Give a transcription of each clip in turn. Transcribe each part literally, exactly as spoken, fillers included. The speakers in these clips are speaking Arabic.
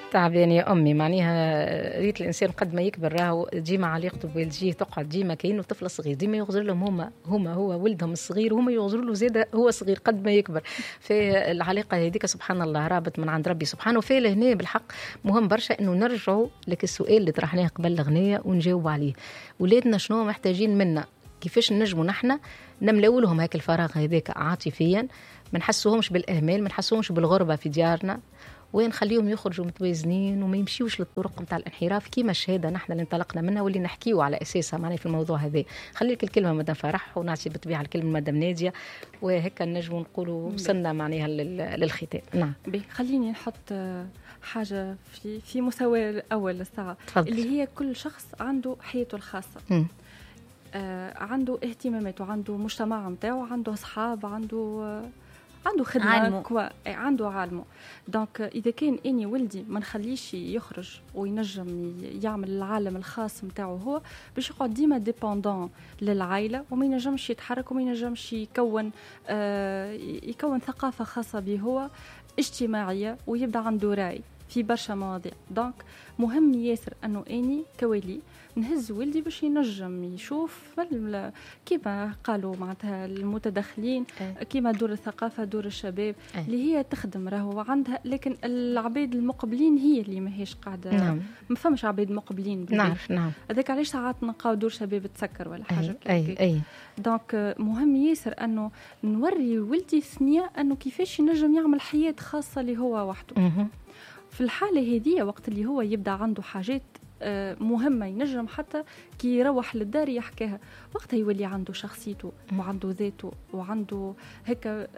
تعبان يا أمي، معناها ريت الإنسان قد ما يكبر راهو ديما علاقته بوالديه تقعد ديما كأنه طفل صغير، ديما يغزر لهم هما هما هو ولدهم الصغير وهما يغزروا له زيادة هو صغير قد ما يكبر. فالعلاقة هذيك سبحان الله رابط من عند ربي سبحانه. وفي هنا بالحق مهم برشا إنه نرجعوا لك السؤال اللي طرحناه قبل الأغنية ونجاوب عليه. ولادنا شنو محتاجين منا؟ كيفاش نجموا نحن نملأوا لهم هيك الفراغ هذاك عاطفيا، ما نحسوهمش بالإهمال، ما نحسوهمش بالغربة في ديارنا، وين نخليهم يخرجوا متوازنين وما يمشيوش للطرق نتاع الانحراف كيما الشهاده نحن اللي انطلقنا منها واللي نحكيوا على اساسها معناها في الموضوع هذا. خلي لك الكلمه مدام فرح ونعطي بالطبيعه الكلمه مدام ناديه، وهيك نجموا نقولوا وصلنا معناها للختام. نعم خليني نحط حاجه في في مساواه اول الساعه اللي هي كل شخص عنده حياته الخاصه. م. آه عنده اهتمامات وعنده مجتمع نتاعو، عنده اصحاب، عنده آه عنده خدمه عالمو. كوا عنده عالمه. دونك اذا كان اني ولدي ما نخليش يخرج وينجم يعمل العالم الخاص نتاعو هو باش يقعد ديما ديبوندون للعائله وما ينجمش يتحرك وما ينجمش يكون آه يكون ثقافه خاصه به هو اجتماعيه ويبدا عنده راي في برشا مواضيع. دونك مهم ياسر انه اني كوالي نهز ولدي باش ينجم يشوف كيما قالوا معناتها المتدخلين أه. كيما دور الثقافه دور الشباب أه. اللي هي تخدم راهو عندها، لكن العباد المقبلين هي اللي ماهيش قاعده. نعم. ما فماش عباد مقبلين. نعرف نعم. هذاك علاش ساعات نلقاو دور شباب تسكر ولا حاجه. أي. أي. أي. دونك مهم ياسر انه نوري ولدي ثنيه انه كيفاش ينجم يعمل حياه خاصه اللي هو وحده. أه. في الحاله هذه وقت اللي هو يبدا عنده حاجات مهمة ينجم حتى كي يروح للدار يحكيها، وقتها يولي عنده شخصيته وعنده ذاته وعنده هيك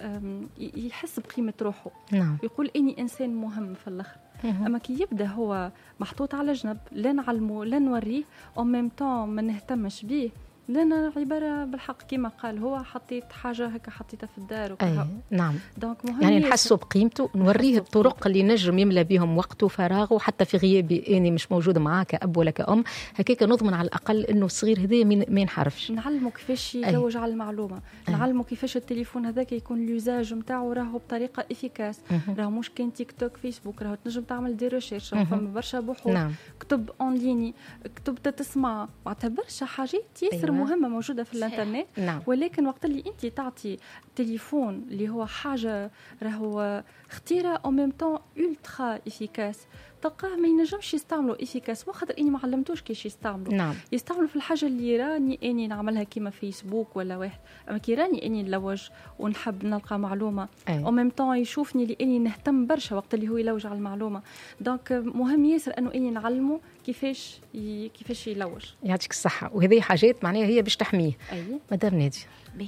يحس بقيمة روحه. نعم. يقول إني إنسان مهم في الآخر. أما كي يبدأ هو محطوط على جنب لا نعلمه لا نوريه أو ميم طون ما نهتمش بيه، لأن عبارة بالحق كما قال هو حطيت حاجة هكا حطيتها في الدار أي. نعم. مهم يعني نحسه بقيمته، نوريه الطرق اللي نجم يملى بهم وقته وفراغه حتى في غيابي أني مش موجودة معاه كأب ولا كأم، هكاك نضمن على الأقل أنه الصغير هذا ما ينحرفش. نعلمه كيفاش يلوج على المعلومة. أي. نعلمه كيفاش التليفون هذاك يكون اليوزاج متاعه راهو بطريقة إفيكاس. راهو مش كان تيك توك فيسبوك، راهو تنجم تعمل دي ريشيرش، فما برشا بحوث. نعم. كتب أونلايني، كتب تتسمع، معناتها برشا حاجات ياسر. أيوة. مهمة موجودة في الانترنت. نعم. ولكن وقت اللي انت تعطي تليفون اللي هو حاجه راهو خطيره او ميم طون الترا افيكاس، تلقاه ما ينجمش يستعملوا افيكاس وخاطر اني ما علمتوش كيفاش يستعملوا. نعم. يستعملوا في الحاجه اللي راني اني نعملها كيما فيسبوك ولا واحد، اما كي راني اني نلوج ونحب نلقى معلومه او ميم طون يشوفني لاني نهتم برشا وقت اللي هو يلوج على المعلومه. دونك مهم ياسر انه اني نعلمه كيفاش ي... كيفاش يلوج. يعطيك الصحه. وهذه حاجات معناها هي باش تحميه. أيه. مدام نادي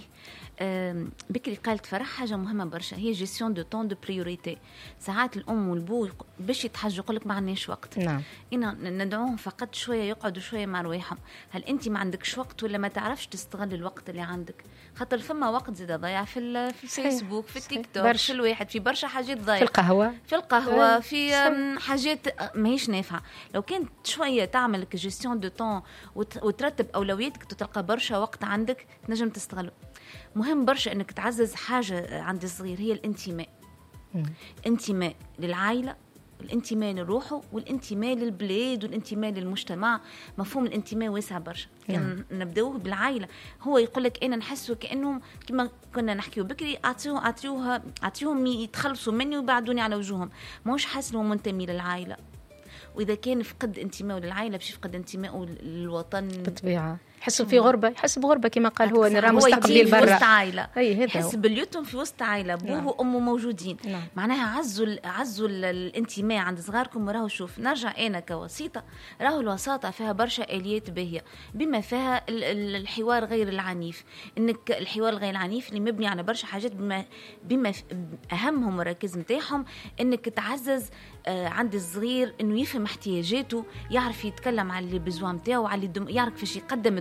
بكري قالت فرح حاجه مهمه برشا، هي جيستيون دو طون دو بريوريتي. ساعات الام والبو باش يتحجوا يقول لك ما عندناش وقت. نعم. إنا ندعوهم فقط شويه يقعدوا شويه مع رواحهم. هل انت ما عندكش وقت ولا ما تعرفش تستغل الوقت اللي عندك؟ خاطر فما وقت زياده ضايع في في الفيسبوك، في التيك توك، في الواحد في برشا حاجات ضايعه، في القهوه في القهوه في حاجات ماهيش نافعه. لو كانت شويه تعمل جيستيون دو طون وترتب اولوياتك تلقى برشا وقت عندك تنجم تستغله. مهم برشا انك تعزز حاجه عند الصغير هي الانتماء. م. انتماء للعائله، الانتماء لروحه، والانتماء للبلاد، والانتماء للمجتمع. مفهوم الانتماء واسع برشا. يعني نبداوه بالعائله. هو يقول لك انا نحسه كانهم كما كنا نحكيو بكري اعطيوه اعطيوها اعطيهم يتخلصوا مني ويبعدوني على وجوههم، ماهوش حاسس انه منتمي للعائله. واذا كان فقد انتمائه للعائله باش يفقد انتمائه للوطن بالطبيعه. يحس في غربه، يحس بغربه كما قال هو، نرى مستقبلين برا، في وسط عائله. يحس بليوتهم في وسط عائله، ابوه نعم. وامه موجودين. نعم. معناها عزوا عزوا الانتماء عند صغاركم. راهو شوف نرجع انا كوسيطه، راهو الوساطه فيها برشا اليات باهيه بما فيها الحوار غير العنيف. انك الحوار غير العنيف اللي مبني على برشا حاجات بما بما اهمهم والركز نتاعهم انك تعزز عند الصغير انه يفهم احتياجاته، يعرف يتكلم على اللي بزوام نتاعو، على يعرف كيفاش يقدم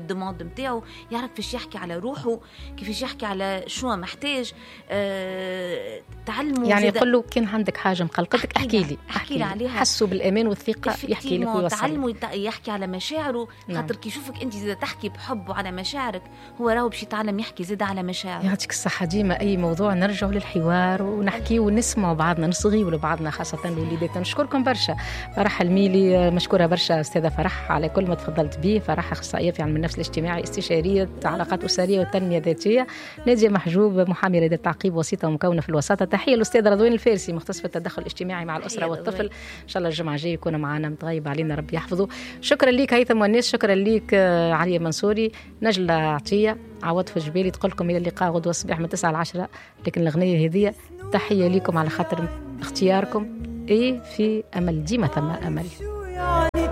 الدوموند نتاعو، يعرف كيفاش يحكي على روحه، كيفاش يحكي على شو محتاج. أه تعلموا يعني يقول له كان عندك حاجه مقلقتك احكي لي احكي لي عليها، حسوا بالامان والثقه يحكي لك ويوصل. تعلموا يحكي على مشاعره، خاطر كي يشوفك انت زي تحكي بحب وعلى مشاعرك، هو راهو باش يتعلم يحكي زيد على مشاعره. يعطيك الصحه. ديما اي موضوع نرجعوا للحوار ونحكي ونسمعوا بعضنا، نصغيوا لبعضنا خاصه الوليدات. نشكركم برشا. فرح الميلي مشكوره برشا استاذه فرح على كل ما تفضلت به. فرح اخصائيه في علم النفس الاجتماعي، استشاريه علاقات اسريه والتنميه الذاتيه. ناديه محجوب محامي رياده تعقيب وسيطه مكونه في الوساطه. تحيه الاستاذ رضوان الفارسي مختص في التدخل الاجتماعي مع الاسره والطفل. ان شاء الله الجمعه الجايه يكون معنا متغيب علينا ربي يحفظه. شكرا ليك هيثم والناس، شكرا ليك علي منصوري. نجلة عطيه عوض في جبالي تقول لكم الى اللقاء غدوه الصباح من تسعة لعشرة. لكن الاغنيه هذه تحيه ليكم على خاطر اختياركم. ايه في امل، ديما ثم امل.